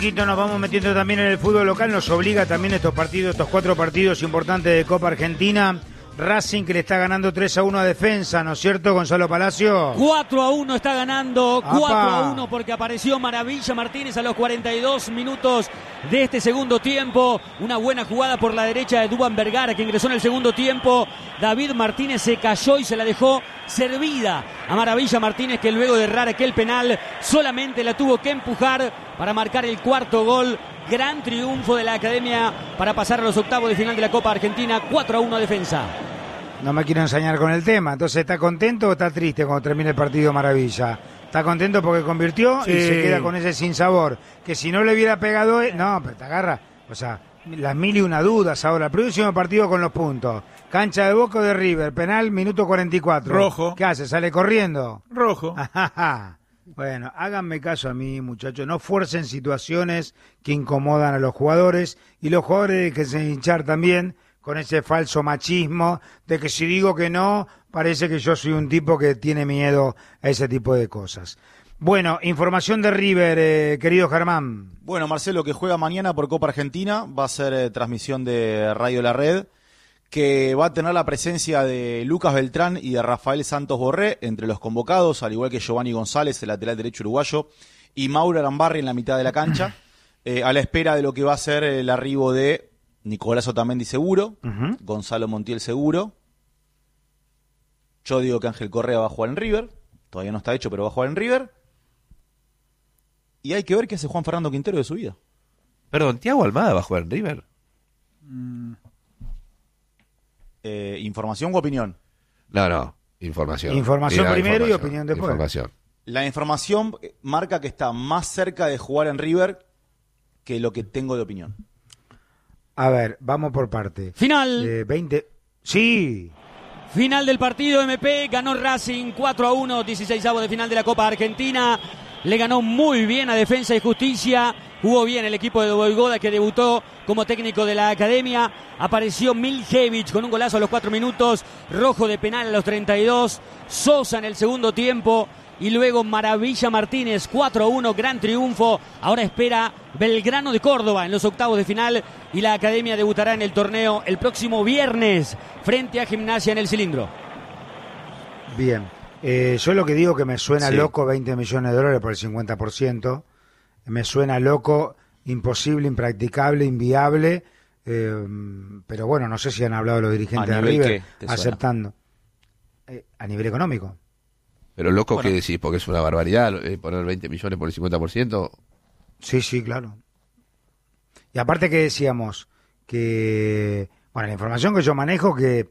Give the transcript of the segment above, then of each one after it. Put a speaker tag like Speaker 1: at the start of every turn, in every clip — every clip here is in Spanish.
Speaker 1: Quinto, nos vamos metiendo también en el fútbol local, nos obliga también estos 4 partidos importantes de Copa Argentina. Racing que le está ganando 3-1 a Defensa, ¿no es cierto, Gonzalo Palacio?
Speaker 2: 4-1 está ganando,
Speaker 1: ¡Apa!
Speaker 2: 4-1 porque apareció Maravilla Martínez a los 42 minutos de este segundo tiempo. Una buena jugada por la derecha de Duván Vergara que ingresó en el segundo tiempo. David Martínez se cayó y se la dejó servida a Maravilla Martínez, que luego de errar aquel penal solamente la tuvo que empujar para marcar el cuarto gol. Gran triunfo de la Academia para pasar a los octavos de final de la Copa Argentina. 4-1 a Defensa.
Speaker 1: No me quiero ensañar con el tema. Entonces, ¿está contento o está triste cuando termine el partido Maravilla? Está contento porque convirtió y se queda con ese sinsabor. Que si no le hubiera pegado... No, pero te agarra... O sea, las mil y una dudas ahora. El próximo partido con los puntos. Cancha de Boca o de River. Penal, minuto 44.
Speaker 3: Rojo.
Speaker 1: ¿Qué hace? ¿Sale corriendo?
Speaker 3: Rojo.
Speaker 1: Bueno, háganme caso a mí, muchachos. No fuercen situaciones que incomodan a los jugadores. Y los jugadores que se hinchar también con ese falso machismo de que si digo que no, parece que yo soy un tipo que tiene miedo a ese tipo de cosas. Bueno, información de River, querido Germán.
Speaker 4: Bueno, Marcelo, que juega mañana por Copa Argentina, va a ser transmisión de Radio La Red, que va a tener la presencia de Lucas Beltrán y de Rafael Santos Borré entre los convocados, al igual que Giovanni González, el lateral derecho uruguayo, y Mauro Arambarri en la mitad de la cancha, a la espera de lo que va a ser el arribo de Nicolás Otamendi seguro, Gonzalo Montiel seguro. Yo digo que Ángel Correa va a jugar en River, todavía no está hecho, pero va a jugar en River. Y hay que ver qué hace Juan Fernando Quintero de su vida.
Speaker 5: Perdón, ¿Thiago Almada va a jugar en River?
Speaker 4: ¿Información o opinión?
Speaker 5: No, información.
Speaker 1: Información primero y opinión después.
Speaker 5: Información.
Speaker 4: La información marca que está más cerca de jugar en River que lo que tengo de opinión.
Speaker 1: A ver, vamos por parte.
Speaker 2: Final.
Speaker 1: 20. Sí.
Speaker 2: Final del partido, MP, ganó Racing 4-1, 16avos de final de la Copa Argentina. Le ganó muy bien a Defensa y Justicia. Jugó bien el equipo de Boigoda, que debutó como técnico de la Academia. Apareció Miljevich con un golazo a los 4 minutos. Rojo de penal a los 32. Sosa en el segundo tiempo. Y luego Maravilla Martínez, 4-1, gran triunfo. Ahora espera Belgrano de Córdoba en los octavos de final. Y la Academia debutará en el torneo el próximo viernes frente a Gimnasia en el Cilindro.
Speaker 1: Bien. Yo lo que digo que me suena loco, 20 millones de dólares por el 50%. Me suena loco, imposible, impracticable, inviable. Pero bueno, no sé si han hablado los dirigentes de River aceptando. A nivel económico.
Speaker 5: Pero loco, ¿qué decís? Porque es una barbaridad poner 20 millones por el 50%.
Speaker 1: Sí, claro. Y aparte que decíamos que, bueno, la información que yo manejo que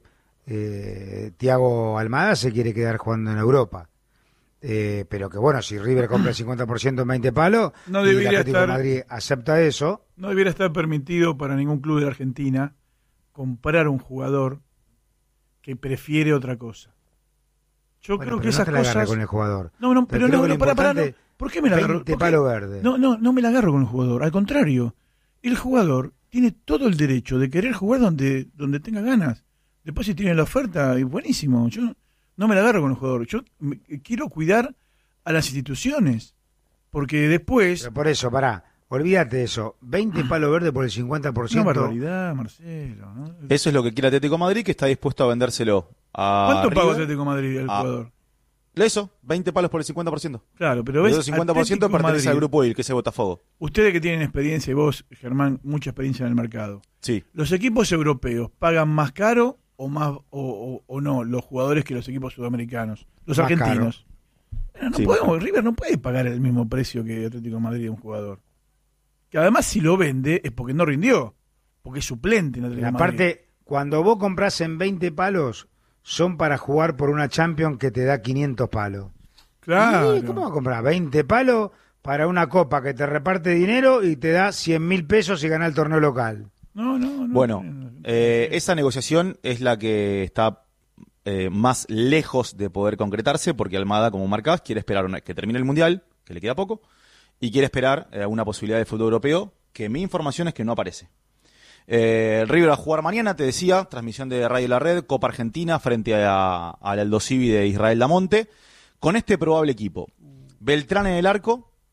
Speaker 1: Thiago Almada se quiere quedar jugando en Europa. Pero que bueno, si River compra el 50% en 20 palos
Speaker 3: no
Speaker 1: y el Atlético de Madrid acepta eso.
Speaker 3: No debiera estar permitido para ningún club de Argentina comprar un jugador que prefiere otra cosa. Yo creo que esas
Speaker 1: no te la
Speaker 3: cosas...
Speaker 1: con el jugador.
Speaker 3: Pero no, para. ¿Por qué me la agarro?
Speaker 1: Palo verde.
Speaker 3: No me la agarro con el jugador. Al contrario, el jugador tiene todo el derecho de querer jugar donde tenga ganas. Después si tiene la oferta, es buenísimo. Yo no me la agarro con el jugador. Yo quiero cuidar a las instituciones. Porque después...
Speaker 1: Pero por eso, olvídate de eso. 20 palos verdes por el 50%.
Speaker 3: Una barbaridad, Marcelo, ¿no?
Speaker 4: Eso es lo que quiere Atlético de Madrid, que está dispuesto a vendérselo a
Speaker 3: ¿Cuánto
Speaker 4: River?
Speaker 3: paga Atlético de Madrid al jugador?
Speaker 4: Eso, 20 palos por el 50%.
Speaker 3: Claro, pero ves,
Speaker 4: el 50% pertenece al grupo IL, que es el Botafogo.
Speaker 3: Ustedes que tienen experiencia, y vos, Germán, mucha experiencia en el mercado.
Speaker 4: Sí.
Speaker 3: ¿Los equipos europeos pagan más caro o más o no los jugadores que los equipos sudamericanos? Los
Speaker 1: más
Speaker 3: argentinos. Bueno,
Speaker 4: Sí,
Speaker 3: River no puede pagar el mismo precio que Atlético de Madrid a un jugador. Que además si lo vende es porque no rindió, porque es suplente en Atlético de Madrid.
Speaker 1: Aparte, cuando vos compras en 20 palos, son para jugar por una Champions que te da 500 palos.
Speaker 3: Claro.
Speaker 1: ¿Y cómo vas a comprar 20 palos para una copa que te reparte dinero y te da 100.000 pesos y gana el torneo local?
Speaker 3: No.
Speaker 4: Bueno, esa negociación es la que está más lejos de poder concretarse, porque Almada, como marcás, quiere esperar que termine el Mundial, que le queda poco, y quiere esperar una posibilidad de fútbol europeo, que mi información es que no aparece. River va a jugar mañana, te decía, transmisión de Radio La Red, Copa Argentina frente al Aldosivi de Israel Damonte, con este probable equipo: Beltrán en el arco,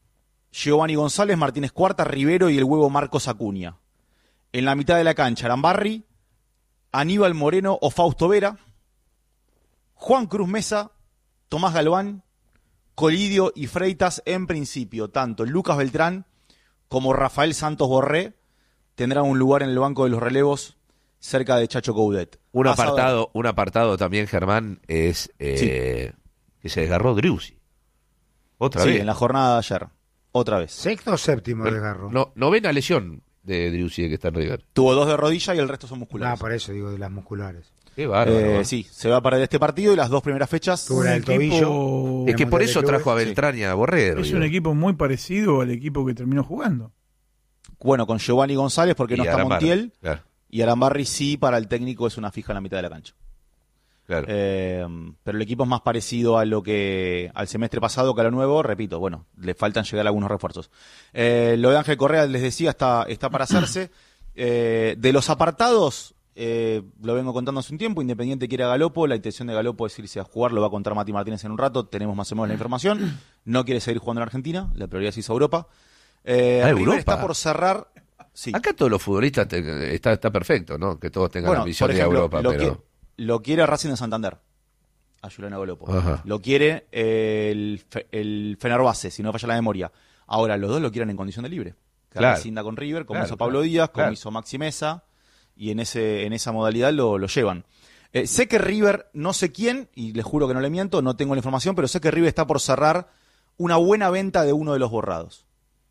Speaker 4: Giovanni González, Martínez Cuarta, Rivero y el huevo Marcos Acuña. En la mitad de la cancha, Arambarri, Aníbal Moreno o Fausto Vera, Juan Cruz Mesa, Tomás Galván, Colidio y Freitas. En principio, tanto Lucas Beltrán como Rafael Santos Borré tendrán un lugar en el banco de los relevos cerca de Chacho Coudet.
Speaker 5: Un apartado también, Germán, es que se desgarró Driussi. Otra vez.
Speaker 4: Sí, en la jornada de ayer. Otra vez.
Speaker 1: ¿Sexto o séptimo desgarro?
Speaker 5: Novena lesión de Driussi que está en River.
Speaker 4: Tuvo 2 de rodilla y el resto son musculares.
Speaker 1: Por eso digo de las musculares.
Speaker 5: Qué bárbaro.
Speaker 4: Sí, se va a perder este partido y las 2 primeras fechas.
Speaker 1: Tuvo el tobillo.
Speaker 5: Es que por eso trajo a Beltrán y a Borré.
Speaker 3: Es un equipo muy parecido al equipo que terminó jugando.
Speaker 4: Bueno, con Giovanni González porque no está Montiel.
Speaker 5: Claro.
Speaker 4: Y Arambarri sí, para el técnico es una fija en la mitad de la cancha.
Speaker 5: Claro.
Speaker 4: Pero el equipo es más parecido a lo que al semestre pasado que a lo nuevo. Repito, bueno, le faltan llegar algunos refuerzos. Lo de Ángel Correa, les decía, está para hacerse. De los apartados, lo vengo contando hace un tiempo. Independiente quiere a Galopo. La intención de Galopo es irse a jugar. Lo va a contar Mati Martínez en un rato. Tenemos más o menos la información. No quiere seguir jugando en Argentina. La prioridad es irse a Europa. River
Speaker 5: Europa
Speaker 4: está por cerrar. Sí.
Speaker 5: Acá todos los futbolistas está perfecto, ¿no? Que todos tengan la ambición de Europa.
Speaker 4: Lo quiere Racing de Santander, a Julián Galopo.
Speaker 5: Ajá.
Speaker 4: Lo quiere el Fenerbahce, si no falla la memoria. Ahora, los dos lo quieren en condición de libre.
Speaker 5: Claro.
Speaker 4: Cinda con River, como hizo Pablo Díaz, como hizo Maxi Mesa, y en esa modalidad lo llevan. Sé que River, no sé quién, y les juro que no le miento, no tengo la información, pero sé que River está por cerrar una buena venta de uno de los borrados.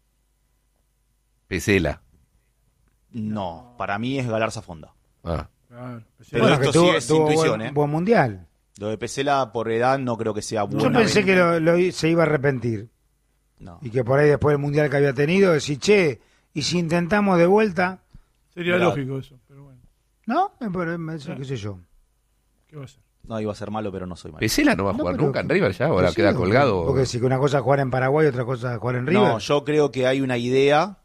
Speaker 5: Pesela.
Speaker 4: No, para mí es Galarza Fonda.
Speaker 3: Claro.
Speaker 4: Pero esto sí es intuición,
Speaker 1: buen mundial.
Speaker 4: Lo de Pesela por edad no creo que sea buena.
Speaker 1: Yo pensé
Speaker 4: venta.
Speaker 1: que se iba a arrepentir.
Speaker 4: No.
Speaker 1: Y que por ahí después del mundial que había tenido, decir, che, ¿y si intentamos de vuelta?
Speaker 3: Sería lógico eso, pero bueno.
Speaker 1: ¿No? Qué sé yo.
Speaker 3: ¿Qué va a ser?
Speaker 4: No, iba a ser malo, pero no soy malo.
Speaker 5: Pesela no va a jugar nunca en River ya, ahora
Speaker 1: Sí,
Speaker 5: queda colgado.
Speaker 1: Porque si que una cosa es jugar en Paraguay, otra cosa es jugar en River.
Speaker 4: No, yo creo que hay una idea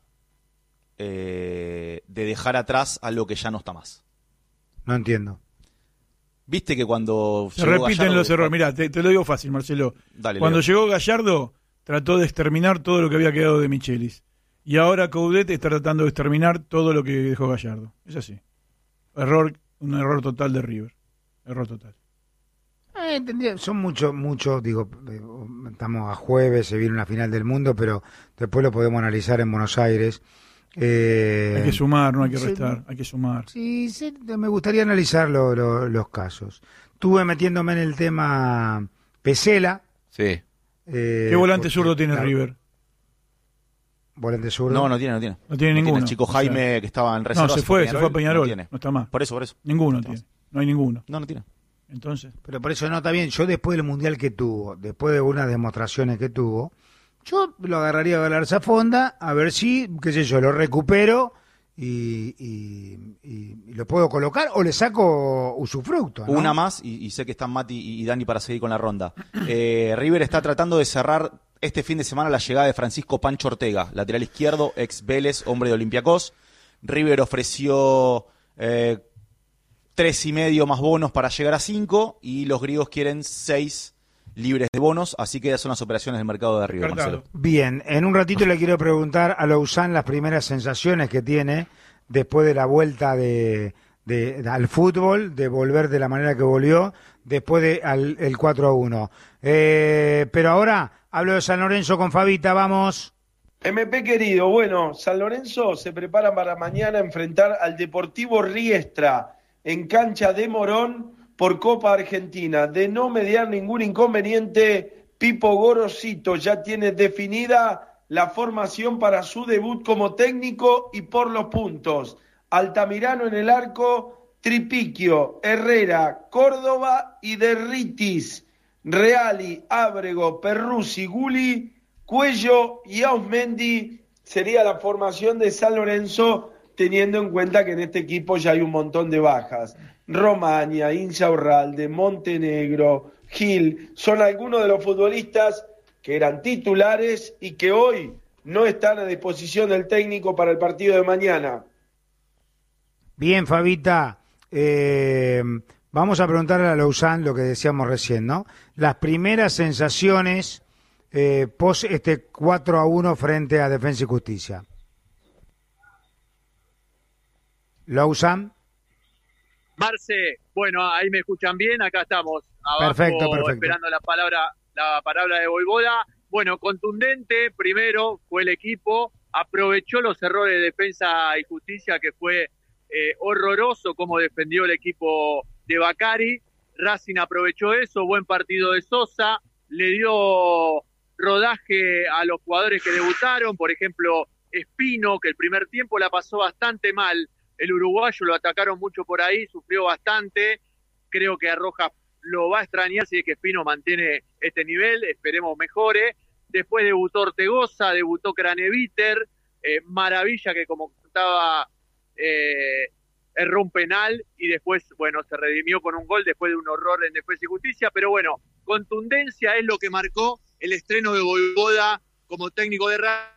Speaker 4: de dejar atrás algo que ya no está más.
Speaker 1: No entiendo.
Speaker 4: Viste que cuando
Speaker 3: se repiten
Speaker 4: Gallardo,
Speaker 3: los errores. Mirá, te lo digo fácil, Marcelo.
Speaker 4: Dale,
Speaker 3: cuando
Speaker 4: Leo.
Speaker 3: llegó Gallardo, trató de exterminar todo lo que había quedado de Michelis. Y ahora Coudet está tratando de exterminar todo lo que dejó Gallardo. Es así. Un error total de River. Error total.
Speaker 1: Son muchos, digo, estamos a jueves, se viene una final del mundo, pero después lo podemos analizar en Buenos Aires.
Speaker 3: Hay que sumar, no hay que restar, hay que sumar.
Speaker 1: Sí, me gustaría analizar los casos. Estuve metiéndome en el tema Pesela.
Speaker 5: Sí.
Speaker 3: ¿Qué volante zurdo tiene River?
Speaker 1: ¿Volante zurdo?
Speaker 4: No tiene.
Speaker 3: No tiene ninguno.
Speaker 4: El chico Jaime, que estaba en reserva.
Speaker 3: No, se fue a Peñarol.
Speaker 4: No
Speaker 3: está más.
Speaker 4: Por eso.
Speaker 3: Ninguno tiene. No hay ninguno.
Speaker 4: No tiene.
Speaker 3: Entonces.
Speaker 1: Pero por eso no está bien. Yo después del mundial que tuvo, después de unas demostraciones que tuvo, yo lo agarraría a Galarza Fonda, a ver si, qué sé yo, lo recupero y lo puedo colocar o le saco usufructo, ¿no?
Speaker 4: Una más, y sé que están Mati y Dani para seguir con la ronda. River está tratando de cerrar este fin de semana la llegada de Francisco Pancho Ortega, lateral izquierdo, ex Vélez, hombre de Olympiacos. River ofreció 3,5 más bonos para llegar a 5 y los griegos quieren 6 libres de bonos, así que esas son las operaciones del mercado de River, Marcelo.
Speaker 1: Bien, en un ratito le quiero preguntar a Lausanne las primeras sensaciones que tiene después de la vuelta al fútbol, de volver de la manera que volvió, después de el 4-1. Pero ahora hablo de San Lorenzo con Fabita, vamos.
Speaker 6: MP querido, bueno, San Lorenzo se prepara para mañana enfrentar al Deportivo Riestra en cancha de Morón por Copa Argentina. De no mediar ningún inconveniente, Pipo Gorosito ya tiene definida la formación para su debut como técnico y por los puntos. Altamirano en el arco, Tripiquio, Herrera, Córdoba y Derritis. Reali, Ábrego, Perruzzi, Guli, Cuello y Ausmendi sería la formación de San Lorenzo, teniendo en cuenta que en este equipo ya hay un montón de bajas. Romaña, Insaurralde, Montenegro, Gil, son algunos de los futbolistas que eran titulares y que hoy no están a disposición del técnico para el partido de mañana.
Speaker 1: Bien, Fabita, vamos a preguntarle a Lausanne lo que decíamos recién, ¿no? Las primeras sensaciones pos 4-1 frente a Defensa y Justicia. Lousan.
Speaker 7: Marce, bueno, ahí me escuchan bien, acá estamos abajo
Speaker 1: Perfecto.
Speaker 7: esperando la palabra de Voivoda. Bueno, contundente, primero fue el equipo, aprovechó los errores de Defensa y Justicia, que fue horroroso cómo defendió el equipo de Bacari. Racing aprovechó eso, buen partido de Sosa, le dio rodaje a los jugadores que debutaron, por ejemplo, Espino, que el primer tiempo la pasó bastante mal, el uruguayo lo atacaron mucho por ahí, sufrió bastante, creo que a Rojas lo va a extrañar si es que Espino mantiene este nivel, esperemos mejore. Después debutó Ortegoza, debutó Craneviter, Maravilla, que como contaba erró un penal y después, bueno, se redimió con un gol después de un horror en Defensa y Justicia, pero bueno, contundencia es lo que marcó el estreno de Voivoda como técnico de Racing.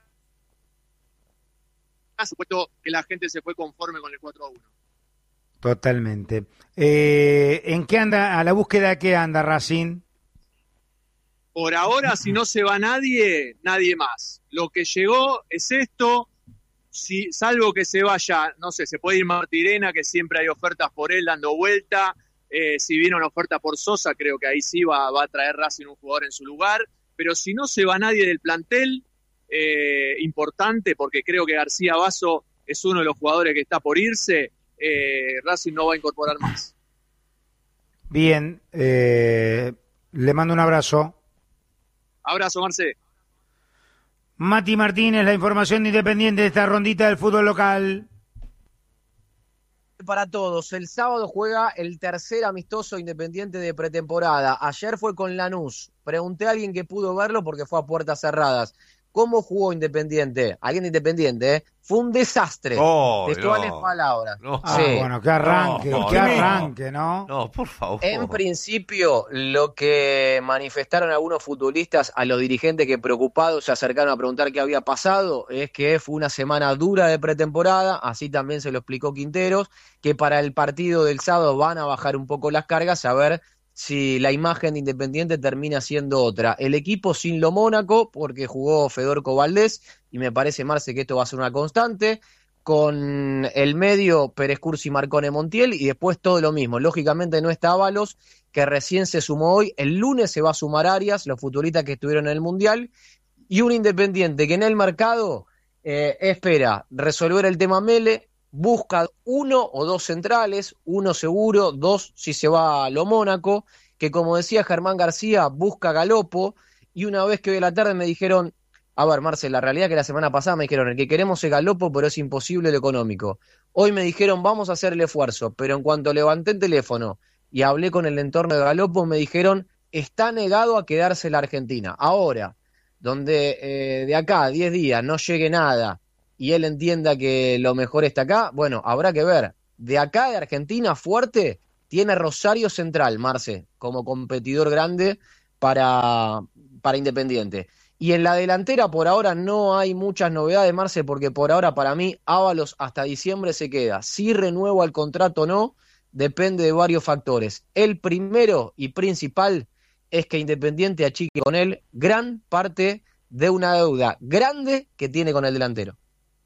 Speaker 7: Supuesto que la gente se fue conforme con el 4-1.
Speaker 1: Totalmente. ¿En qué anda, a la búsqueda de qué anda Racing?
Speaker 7: Por ahora, si no se va nadie más. Lo que llegó es esto, salvo que se vaya, no sé, se puede ir Martirena, que siempre hay ofertas por él dando vuelta. Si viene una oferta por Sosa, creo que ahí sí va a traer Racing un jugador en su lugar. Pero si no se va nadie del plantel, importante, porque creo que García Basso es uno de los jugadores que está por irse, Racing no va a incorporar más.
Speaker 1: Bien, le mando un abrazo.
Speaker 7: Abrazo, Marce.
Speaker 1: Mati Martínez, la información de Independiente de esta rondita del fútbol local.
Speaker 8: Para todos, el sábado juega el tercer amistoso Independiente de pretemporada. Ayer fue con Lanús. Pregunté a alguien que pudo verlo porque fue a puertas cerradas. ¿Cómo jugó Independiente? Alguien de Independiente, ¿eh? Fue un desastre. Textuales palabras.
Speaker 5: No.
Speaker 1: Sí. Bueno, qué arranque, ¿no?
Speaker 5: No, por favor.
Speaker 8: En principio, lo que manifestaron algunos futbolistas a los dirigentes que preocupados se acercaron a preguntar qué había pasado, es que fue una semana dura de pretemporada, así también se lo explicó Quinteros, que para el partido del sábado van a bajar un poco las cargas, a ver si la imagen de Independiente termina siendo otra. El equipo sin lo Mónaco, porque jugó Fedorco Valdés, y me parece, Marce, que esto va a ser una constante, con el medio Pérez Cursi, Marcone, Montiel, y después todo lo mismo. Lógicamente no está Ábalos, que recién se sumó hoy. El lunes se va a sumar Arias, los futbolistas que estuvieron en el Mundial, y un Independiente que en el mercado espera resolver el tema Mele, busca uno o dos centrales, uno seguro, dos si se va a lo Mónaco, que como decía Germán García, busca Galopo, y una vez que hoy a la tarde me dijeron, a ver, Marcel, la realidad es que la semana pasada me dijeron, el que queremos es Galopo, pero es imposible lo económico. Hoy me dijeron, vamos a hacer el esfuerzo, pero en cuanto levanté el teléfono y hablé con el entorno de Galopo, me dijeron, está negado a quedarse la Argentina. Ahora, donde de acá a 10 días no llegue nada, y él entienda que lo mejor está acá, bueno, habrá que ver. De acá de Argentina, fuerte, tiene Rosario Central, Marce, como competidor grande para Independiente. Y en la delantera por ahora no hay muchas novedades, Marce, porque por ahora para mí Ábalos hasta diciembre se queda. Si renueva el contrato o no, depende de varios factores. El primero y principal es que Independiente achique con él gran parte de una deuda grande que tiene con el delantero.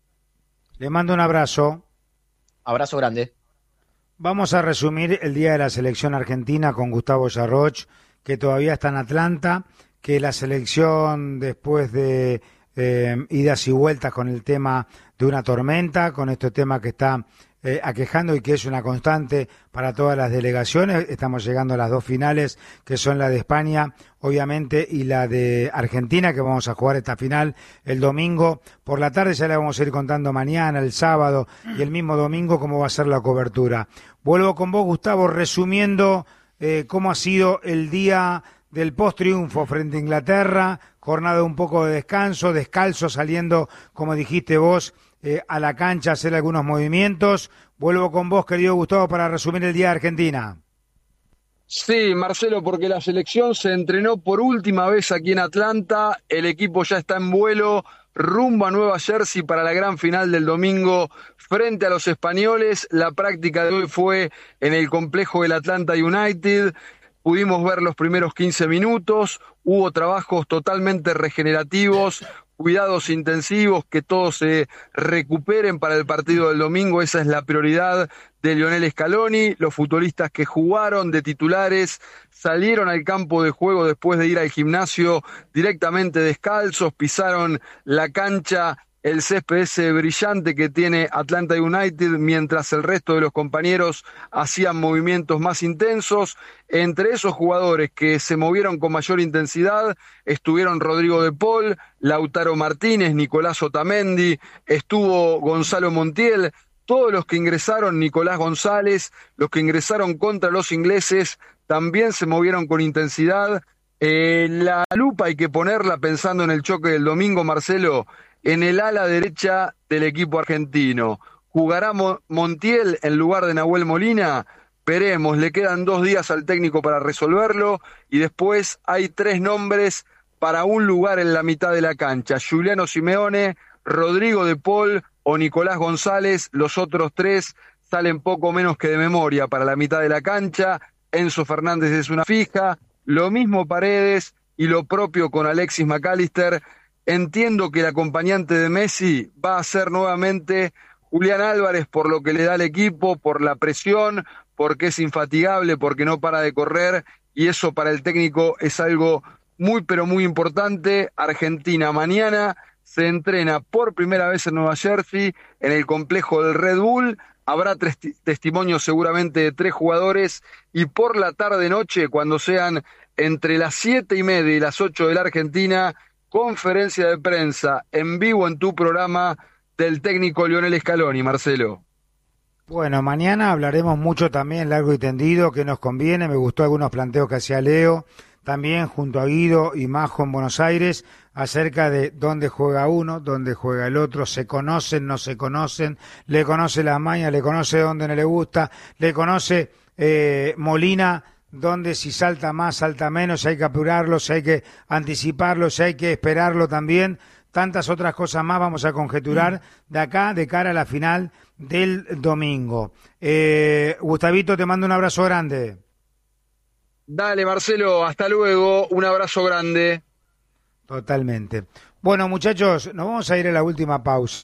Speaker 1: Le mando un abrazo.
Speaker 8: Abrazo grande.
Speaker 1: Vamos a resumir el día de la selección argentina con Gustavo Yarroch, que todavía está en Atlanta, que la selección después de idas y vueltas con el tema de una tormenta, con este tema que está aquejando y que es una constante para todas las delegaciones. Estamos llegando a las dos finales, que son la de España, obviamente, y la de Argentina, que vamos a jugar esta final el domingo por la tarde. Ya le vamos a ir contando mañana, el sábado y el mismo domingo cómo va a ser la cobertura. Vuelvo con vos, Gustavo, resumiendo cómo ha sido el día del post-triunfo frente a Inglaterra, jornada un poco de descanso, descalzo, saliendo, como dijiste vos, a la cancha a hacer algunos movimientos. Vuelvo con vos, querido Gustavo, para resumir el día de Argentina.
Speaker 9: Sí, Marcelo, porque la selección se entrenó por última vez aquí en Atlanta, el equipo ya está en vuelo, rumbo a Nueva Jersey para la gran final del domingo frente a los españoles. La práctica de hoy fue en el complejo del Atlanta United. pudimos ver los primeros 15 minutos, hubo trabajos totalmente regenerativos, cuidados intensivos, que todos se recuperen para el partido del domingo, esa es la prioridad de Lionel Scaloni. Los futbolistas que jugaron de titulares salieron al campo de juego después de ir al gimnasio directamente descalzos, pisaron la cancha, el césped ese brillante que tiene Atlanta United, mientras el resto de los compañeros hacían movimientos más intensos. Entre esos jugadores que se movieron con mayor intensidad estuvieron Rodrigo de Paul, Lautaro Martínez, Nicolás Otamendi, estuvo Gonzalo Montiel. Todos los que ingresaron, Nicolás González, los que ingresaron contra los ingleses, también se movieron con intensidad. La lupa hay que ponerla pensando en el choque del domingo, Marcelo, en el ala derecha del equipo argentino. ¿Jugará Montiel en lugar de Nahuel Molina? Veremos, le quedan 2 días al técnico para resolverlo y después hay 3 nombres para un lugar en la mitad de la cancha. Giuliano Simeone, Rodrigo de Paul o Nicolás González. Los otros 3 salen poco menos que de memoria para la mitad de la cancha. Enzo Fernández es una fija, lo mismo Paredes y lo propio con Alexis McAllister. Entiendo que el acompañante de Messi va a ser nuevamente Julián Álvarez por lo que le da al equipo, por la presión, porque es infatigable, porque no para de correr, y eso para el técnico es algo muy pero muy importante. Argentina mañana se entrena por primera vez en Nueva Jersey, en el complejo del Red Bull. Habrá testimonios seguramente de 3 jugadores, y por la tarde-noche, cuando sean entre las 7:30 y las 8 de la Argentina, conferencia de prensa en vivo en tu programa del técnico Lionel Scaloni, Marcelo.
Speaker 1: Bueno, mañana hablaremos mucho también, largo y tendido, que nos conviene. Me gustó algunos planteos que hacía Leo, también junto a Guido y Majo en Buenos Aires, acerca de dónde juega uno, dónde juega el otro, se conocen, no se conocen, le conoce la maña, le conoce dónde no le gusta, le conoce Molina, donde si salta más, salta menos, si hay que apurarlo, si hay que anticiparlo, si hay que esperarlo también. Tantas otras cosas más vamos a conjeturar de acá, de cara a la final del domingo. Gustavito, te mando un abrazo grande.
Speaker 9: Dale, Marcelo, hasta luego, un abrazo grande.
Speaker 1: Totalmente. Bueno, muchachos, nos vamos a ir a la última pausa.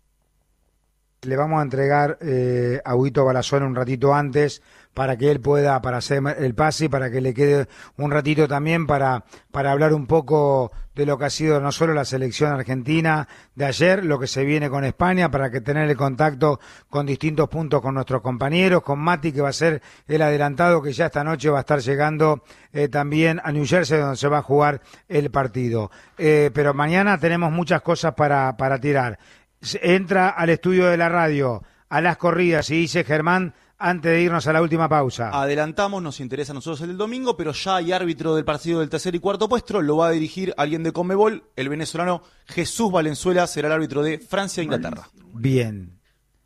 Speaker 1: Le vamos a entregar a Huguito Balazón un ratito antes para que él pueda, para hacer el pase y para que le quede un ratito también para hablar un poco de lo que ha sido no solo la selección argentina de ayer, lo que se viene con España, para que tener el contacto con distintos puntos con nuestros compañeros, con Mati, que va a ser el adelantado, que ya esta noche va a estar llegando también a New Jersey, donde se va a jugar el partido. Pero mañana tenemos muchas cosas para tirar. Entra al estudio de la radio a las corridas y dice Germán, antes de irnos a la última pausa.
Speaker 4: Adelantamos, nos interesa a nosotros el del domingo, pero ya hay árbitro del partido del tercer y cuarto puesto, lo va a dirigir alguien de Conmebol, el venezolano Jesús Valenzuela será el árbitro de Francia-Inglaterra.
Speaker 1: Bien,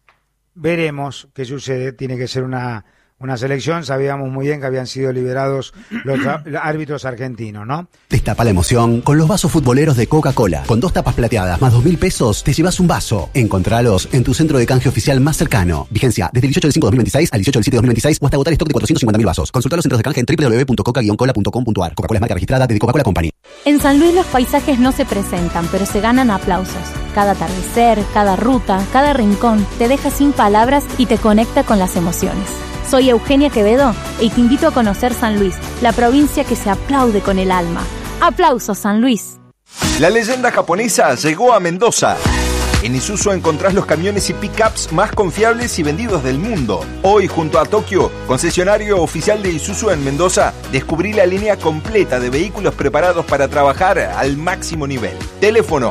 Speaker 1: veremos qué sucede, tiene que ser una selección, sabíamos muy bien que habían sido liberados los árbitros argentinos, ¿no?
Speaker 10: Destapa la emoción con los vasos futboleros de Coca-Cola. Con 2 tapas plateadas más 2.000 pesos, te llevas un vaso. Encontralos en tu centro de canje oficial más cercano. Vigencia desde el 18 del 5 de 2026 al 18 del 7 de 2026 o hasta agotar stock de 450.000 vasos. Consulta los centros de canje en www.coca-cola.com.ar. Coca-Cola es marca registrada de The Coca-Cola Company.
Speaker 11: En San Luis los paisajes no se presentan, pero se ganan aplausos. Cada atardecer, cada ruta, cada rincón te deja sin palabras y te conecta con las emociones. Soy Eugenia Quevedo y te invito a conocer San Luis, la provincia que se aplaude con el alma. ¡Aplausos, San Luis!
Speaker 12: La leyenda japonesa llegó a Mendoza. En Isuzu encontrás los camiones y pickups más confiables y vendidos del mundo. Hoy, junto a Tokio, concesionario oficial de Isuzu en Mendoza, descubrí la línea completa de vehículos preparados para trabajar al máximo nivel. Teléfono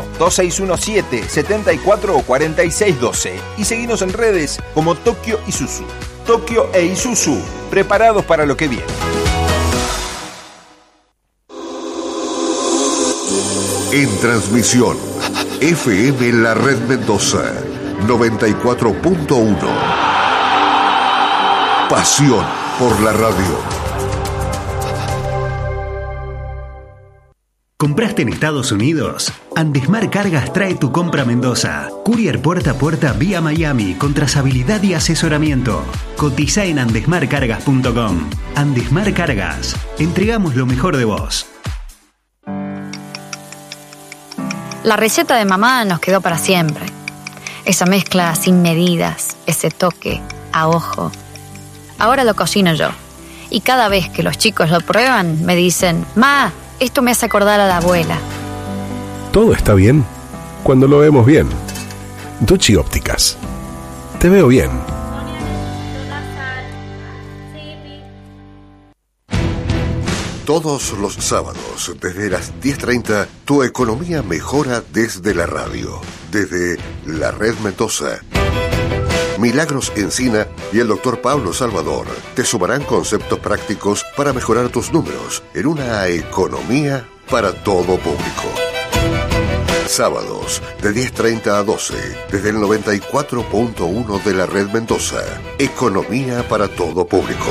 Speaker 12: 2617-744612 y seguinos en redes como Tokio Isuzu. Tokio e Isuzu, preparados para lo que viene.
Speaker 13: En transmisión, FM La Red Mendoza, 94.1. Pasión por la radio.
Speaker 14: ¿Compraste en Estados Unidos? Andesmar Cargas trae tu compra a Mendoza. Courier puerta a puerta vía Miami con trazabilidad y asesoramiento. Cotiza en andesmarcargas.com. Andesmar Cargas. Entregamos lo mejor de vos.
Speaker 15: La receta de mamá nos quedó para siempre. Esa mezcla sin medidas, ese toque a ojo. Ahora lo cocino yo. Y cada vez que los chicos lo prueban, me dicen: "Ma, esto me hace acordar a la abuela".
Speaker 16: Todo está bien cuando lo vemos bien. Ducci Ópticas. Te veo bien.
Speaker 13: Todos los sábados, desde las 10:30, tu economía mejora desde la radio, desde la Red Mendoza. Milagros Encina y el Dr. Pablo Salvador te sumarán conceptos prácticos para mejorar tus números en una economía para todo público. Sábados, de 10:30 a 12, desde el 94.1 de la Red Mendoza. Economía para todo público.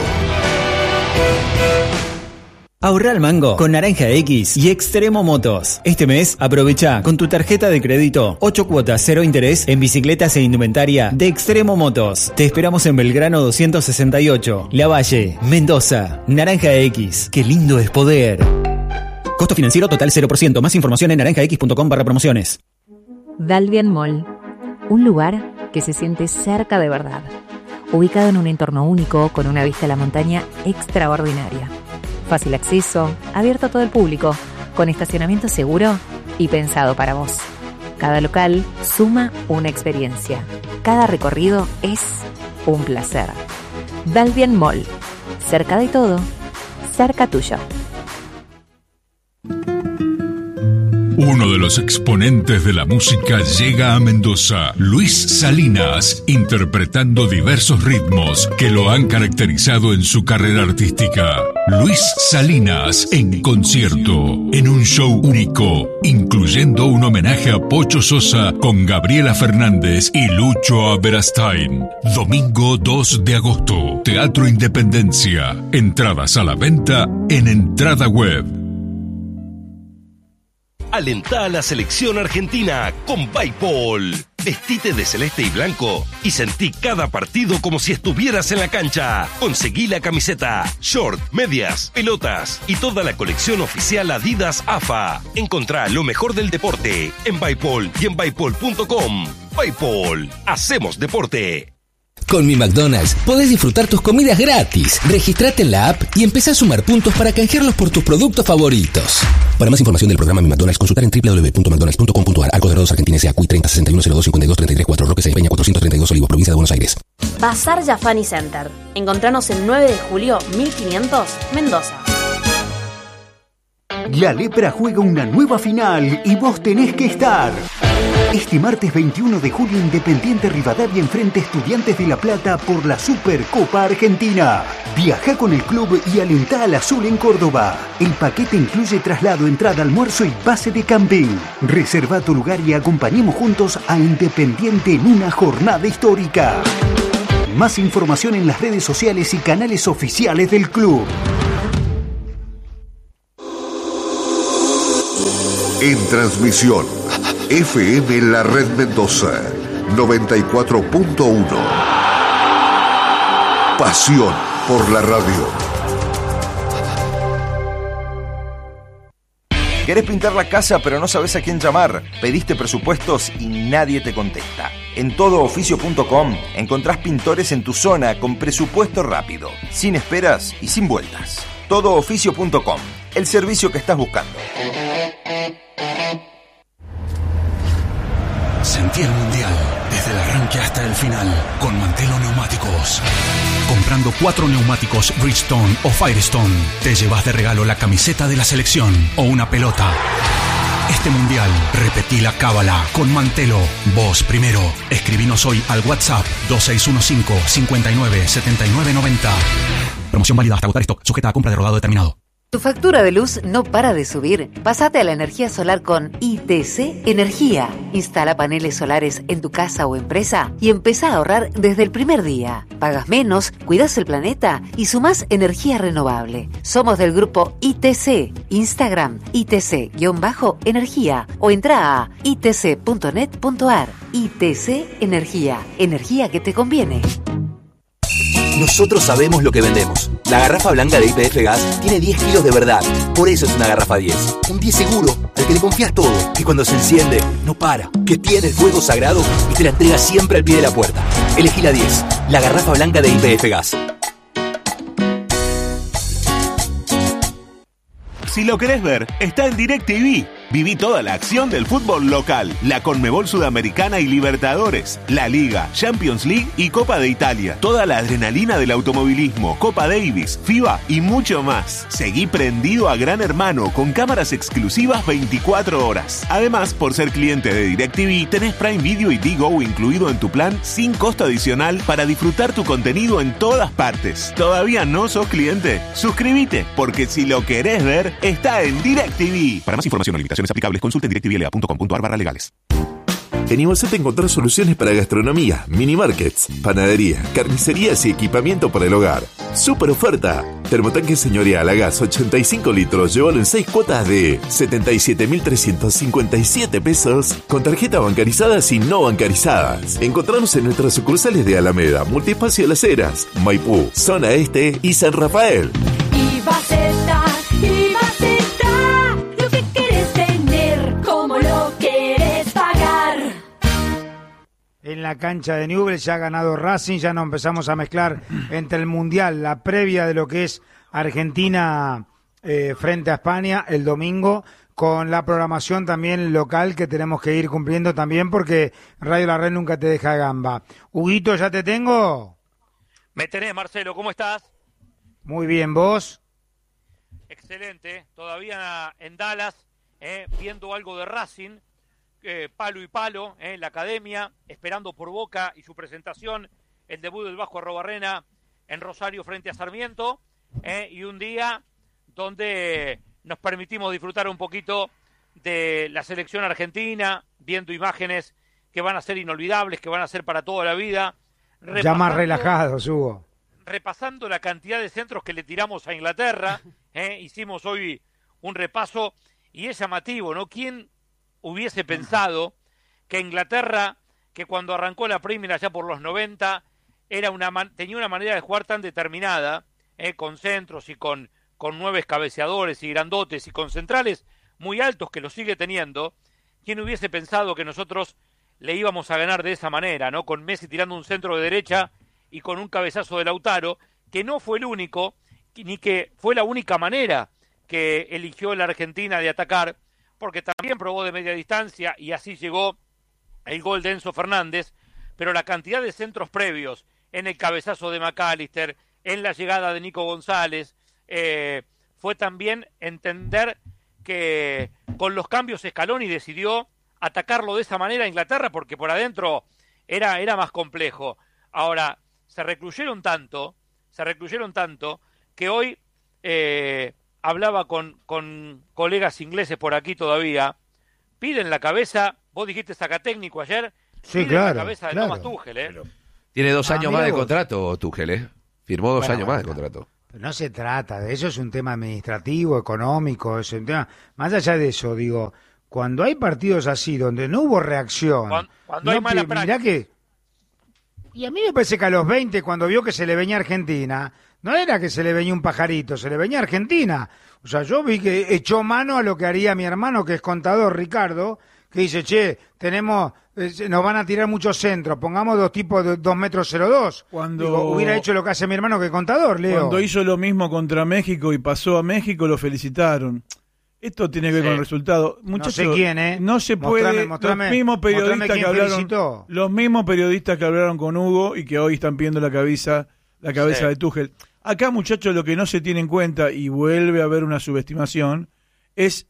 Speaker 17: Ahorra al mango con Naranja X y Extremo Motos. Este mes aprovecha con tu tarjeta de crédito 8 cuotas 0 interés en bicicletas e indumentaria de Extremo Motos. Te esperamos en Belgrano 268, La Valle, Mendoza. Naranja X, qué lindo es poder. Costo financiero total 0%. Más información en naranjax.com/promociones.
Speaker 18: Dalvian Mall, un lugar que se siente cerca de verdad, ubicado en un entorno único con una vista a la montaña extraordinaria. Fácil acceso, abierto a todo el público, con estacionamiento seguro y pensado para vos. Cada local suma una experiencia. Cada recorrido es un placer. Dalvian Mall, cerca de todo, cerca tuyo.
Speaker 19: Uno de los exponentes de la música llega a Mendoza, Luis Salinas, interpretando diversos ritmos que lo han caracterizado en su carrera artística. Luis Salinas en concierto, en un show único, incluyendo un homenaje a Pocho Sosa con Gabriela Fernández y Lucho Aberastain. Domingo 2 de agosto, Teatro Independencia. Entradas a la venta en Entrada Web.
Speaker 20: Alentá a la selección argentina con Bipol. Vestite de celeste y blanco y sentí cada partido como si estuvieras en la cancha. Conseguí la camiseta, short, medias, pelotas y toda la colección oficial Adidas AFA. Encontrá lo mejor del deporte en Bipol y en bipol.com. Bipol, hacemos deporte.
Speaker 21: Con Mi McDonald's podés disfrutar tus comidas gratis. Registrate en la app y empezá a sumar puntos para canjearlos por tus productos favoritos. Para más información del programa Mi McDonald's, consultar en www.mcdonalds.com.ar. Arcos Dorados Argentina S.A. CUI 30 61 02 52 33 4 Roque Sáenz Peña 432 Olivos, provincia de Buenos Aires.
Speaker 22: Bazar Jafani Center. Encontranos el 9 de julio 1500, Mendoza.
Speaker 14: La Lepra juega una nueva final y vos tenés que estar. Este martes 21 de julio, Independiente Rivadavia enfrenta a Estudiantes de La Plata por la Supercopa Argentina. Viajá con el club y alentá al azul en Córdoba. El paquete incluye traslado, entrada, almuerzo y base de camping. Reserva tu lugar y acompañemos juntos a Independiente en una jornada histórica. Más información en las redes sociales y canales oficiales del club.
Speaker 13: En transmisión, FM La Red Mendoza, 94.1. Pasión por la radio.
Speaker 12: ¿Querés pintar la casa pero no sabés a quién llamar? Pediste presupuestos y nadie te contesta. En todooficio.com encontrás pintores en tu zona con presupuesto rápido, sin esperas y sin vueltas. Todooficio.com, el servicio que estás buscando.
Speaker 23: Sentí el mundial desde el arranque hasta el final con Mantelo Neumáticos. Comprando 4 neumáticos Bridgestone o Firestone, te llevas de regalo la camiseta de la selección o una pelota. Este mundial, repetí la cábala con Mantelo. Vos primero. Escribinos hoy al WhatsApp 2615 59 79 90. Promoción válida hasta agotar stock, sujeta a compra de rodado determinado.
Speaker 18: ¿Tu factura de luz no para de subir? Pásate a la energía solar con ITC Energía. Instala paneles solares en tu casa o empresa y empezá a ahorrar desde el primer día. Pagas menos, cuidas el planeta y sumás energía renovable. Somos del grupo ITC. Instagram, ITC-energía o entra a itc.net.ar. ITC Energía. Energía que te conviene.
Speaker 21: Nosotros sabemos lo que vendemos. La garrafa blanca de YPF Gas tiene 10 kilos de verdad. Por eso es una garrafa 10. Un 10 seguro, al que le confías todo. Que cuando se enciende, no para. Que tiene el fuego sagrado y te la entrega siempre al pie de la puerta. Elegí la 10. La garrafa blanca de YPF Gas.
Speaker 2: Si lo querés ver, está en DirecTV. Viví toda la acción del fútbol local, la Conmebol Sudamericana y Libertadores, la Liga, Champions League y Copa de Italia. Toda la adrenalina del automovilismo, Copa Davis, FIBA y mucho más. Seguí prendido a Gran Hermano con cámaras exclusivas 24 horas. Además, por ser cliente de DirecTV, tenés Prime Video y Digo incluido en tu plan sin costo adicional para disfrutar tu contenido en todas partes. ¿Todavía no sos cliente? Suscríbete, porque si lo querés ver, está en DirecTV. Para más información o limitaciones aplicables, consulta en directvla.com.ar/legales.
Speaker 3: En Imoset encontrás soluciones para gastronomía, mini markets, panadería, carnicerías y equipamiento para el hogar. ¡Super oferta! Termotanque señorial a gas 85 litros, llévalo en 6 cuotas de 77.357 pesos con tarjeta bancarizadas y no bancarizadas. Encontrarnos en nuestras sucursales de Alameda, Multiespacio Las Heras, Maipú, Zona Este y San Rafael.
Speaker 6: Lo que querés tener, como lo querés pagar.
Speaker 1: En la cancha de Newell's ya ha ganado Racing, ya nos empezamos a mezclar entre el Mundial, la previa de lo que es Argentina frente a España el domingo, con la programación también local que tenemos que ir cumpliendo también porque Radio La Red nunca te deja gamba. Huguito, ¿ya te tengo?
Speaker 24: Me tenés, Marcelo, ¿cómo estás?
Speaker 1: Muy bien, ¿vos?
Speaker 24: Excelente, todavía en Dallas, viendo algo de Racing, palo y palo, la academia, esperando por Boca y su presentación, el debut del Vasco Arrobarrena en Rosario frente a Sarmiento, y un día donde nos permitimos disfrutar un poquito de la selección argentina, viendo imágenes que van a ser inolvidables, que van a ser para toda la vida.
Speaker 1: Ya más relajados, Hugo.
Speaker 24: Repasando la cantidad de centros que le tiramos a Inglaterra, hicimos hoy un repaso y es llamativo, ¿no? ¿Quién hubiese pensado que Inglaterra, que cuando arrancó la Premier ya por los 90, tenía una manera de jugar tan determinada, con centros y con 9 cabeceadores y grandotes y con centrales muy altos que lo sigue teniendo? ¿Quién hubiese pensado que nosotros le íbamos a ganar de esa manera, ¿no? Con Messi tirando un centro de derecha y con un cabezazo de Lautaro, que no fue el único, ni que fue la única manera que eligió la Argentina de atacar, porque también probó de media distancia y así llegó el gol de Enzo Fernández, pero la cantidad de centros previos en el cabezazo de McAllister, en la llegada de Nico González, fue también entender que con los cambios Scaloni decidió atacarlo de esa manera a Inglaterra, porque por adentro era más complejo. Ahora, se recluyeron tanto que hoy hablaba con colegas ingleses por aquí todavía, piden la cabeza, vos dijiste saca técnico ayer,
Speaker 1: sí,
Speaker 24: piden
Speaker 1: claro,
Speaker 24: la cabeza de Thomas Tuchel,
Speaker 5: Tiene 2 años más de
Speaker 1: vos.
Speaker 5: contrato, Tuchel, Firmó 2 años más de contrato.
Speaker 1: Pero no se trata de eso, es un tema administrativo, económico, es un tema... Más allá de eso, digo, cuando hay partidos así, donde no hubo reacción...
Speaker 24: Cuando hay mala práctica.
Speaker 1: Mirá que... Y a mí me parece que a los 20, cuando vio que se le venía Argentina, no era que se le venía un pajarito, se le venía Argentina. O sea, yo vi que echó mano a lo que haría mi hermano, que es contador, Ricardo, que dice, che, nos van a tirar muchos centros, pongamos 2 tipos de 2,02 metros. Digo, hubiera hecho lo que hace mi hermano, que es contador, Leo.
Speaker 25: Cuando hizo lo mismo contra México y pasó a México, lo felicitaron. Esto tiene que ver con el resultado. Muchachos,
Speaker 1: no sé quién,
Speaker 25: no se puede.
Speaker 1: Mostrame,
Speaker 25: los mismos periodistas que hablaron,
Speaker 1: felicitó.
Speaker 25: los mismos periodistas que hablaron con Hugo y que hoy están pidiendo la cabeza de Tuchel. Acá, muchachos, lo que no se tiene en cuenta, y vuelve a haber una subestimación, es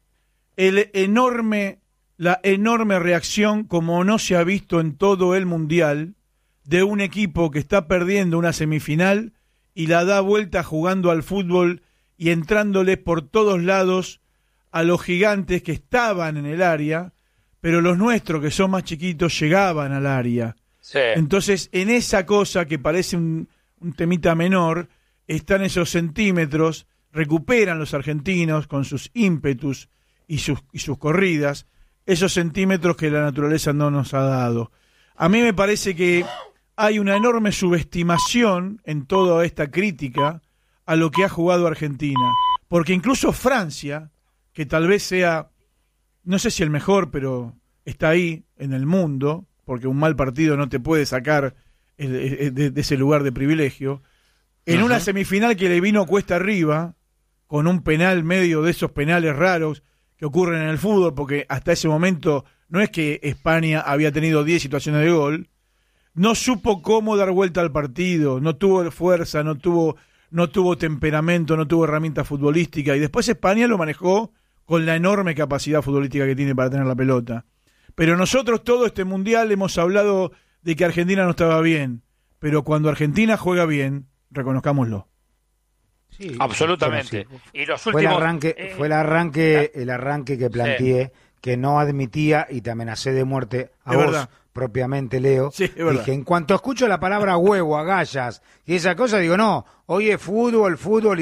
Speaker 25: la enorme reacción, como no se ha visto en todo el Mundial, de un equipo que está perdiendo una semifinal y la da vuelta jugando al fútbol y entrándoles por todos lados a los gigantes que estaban en el área, pero los nuestros, que son más chiquitos, llegaban al área.
Speaker 24: Sí.
Speaker 25: Entonces, en esa cosa que parece un temita menor, están esos centímetros, recuperan los argentinos con sus ímpetus y sus corridas, esos centímetros que la naturaleza no nos ha dado. A mí me parece que hay una enorme subestimación en toda esta crítica a lo que ha jugado Argentina, porque incluso Francia, que tal vez sea, no sé si el mejor, pero está ahí en el mundo, porque un mal partido no te puede sacar de ese lugar de privilegio, en una semifinal que le vino cuesta arriba, con un penal medio de esos penales raros que ocurren en el fútbol, porque hasta ese momento no es que España había tenido 10 situaciones de gol, no supo cómo dar vuelta al partido, no tuvo fuerza, no tuvo temperamento, no tuvo herramienta futbolística, y después España lo manejó con la enorme capacidad futbolística que tiene para tener la pelota. Pero nosotros todo este mundial hemos hablado de que Argentina no estaba bien, pero cuando Argentina juega bien, reconozcámoslo.
Speaker 24: Sí, absolutamente.
Speaker 1: Bueno, sí.
Speaker 24: Y los
Speaker 1: fue
Speaker 24: últimos
Speaker 1: el arranque que planteé, que no admitía y te amenacé de muerte a
Speaker 25: es
Speaker 1: vos
Speaker 25: verdad.
Speaker 1: propiamente, Leo.
Speaker 25: Sí, es verdad.
Speaker 1: Dije, en cuanto escucho la palabra huevo, agallas y esa cosa, digo, no, hoy es fútbol,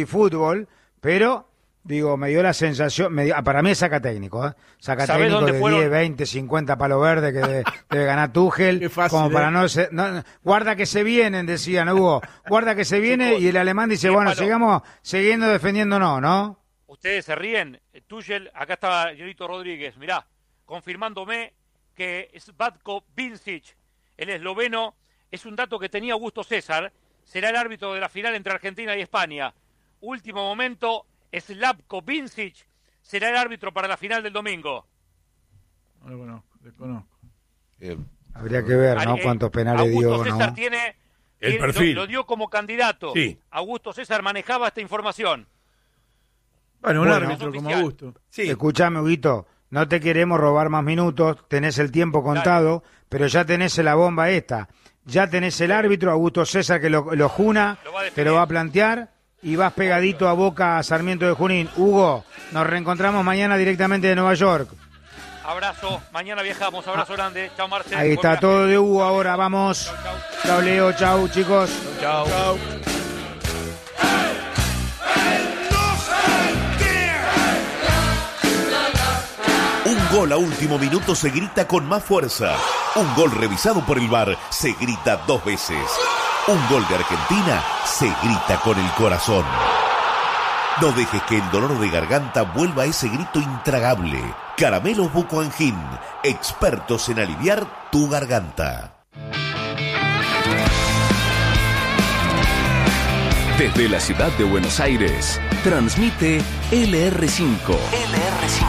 Speaker 1: pero digo, me dio la sensación, para mí es saca técnico, saca
Speaker 24: ¿Sabés
Speaker 1: técnico
Speaker 24: dónde
Speaker 1: de
Speaker 24: fueron?
Speaker 1: 10, 20, 50 palos verdes que debe ganar Tuchel,
Speaker 25: Qué fácil,
Speaker 1: como para no, guarda que se vienen, decían, Hugo, guarda que se viene, y el alemán dice, bueno, sigamos siguiendo defendiéndonos, ¿no?
Speaker 24: Ustedes se ríen. Tuchel, acá estaba Yorito Rodríguez, mirá, confirmándome que Svatko Vincic, el esloveno, es un dato que tenía Augusto César, será el árbitro de la final entre Argentina y España. Último momento, Slavko Vincic será el árbitro para la final del domingo.
Speaker 25: No lo desconozco.
Speaker 1: Habría que ver, ¿no? Cuántos penales dio,
Speaker 24: Augusto César
Speaker 1: ¿no?
Speaker 24: tiene
Speaker 4: El perfil.
Speaker 24: Lo dio como candidato.
Speaker 4: Sí.
Speaker 24: Augusto César manejaba esta información.
Speaker 25: Bueno, un
Speaker 1: Bueno,
Speaker 25: árbitro como Augusto.
Speaker 4: Sí.
Speaker 1: Escuchame, Huguito, no te queremos robar más minutos, tenés el tiempo contado, pero ya tenés la bomba esta. Ya tenés el árbitro, Augusto César, que lo juna, te lo va a plantear, y vas pegadito a Boca a Sarmiento de Junín. Hugo, nos reencontramos mañana directamente de Nueva York.
Speaker 24: Abrazo, mañana viajamos, abrazo grande. Chao, Marcelo.
Speaker 1: Ahí está todo de Hugo ahora, vamos. Chao, Leo, chao, chicos.
Speaker 4: Chao.
Speaker 2: Un gol a último minuto se grita con más fuerza. Un gol revisado por el VAR se grita 2 veces. Un gol de Argentina se grita con el corazón. No dejes que el dolor de garganta vuelva a ese grito intragable. Caramelos Buco Angin, expertos en aliviar tu garganta.
Speaker 23: Desde la ciudad de Buenos Aires, transmite LR5.